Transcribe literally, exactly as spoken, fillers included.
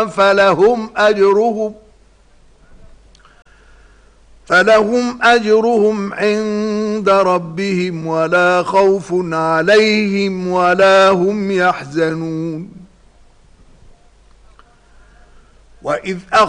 فلهم أجرهم فلهم أجرهم عند ربهم ولا خوف عليهم ولا هم يحزنون. وإذ أخذ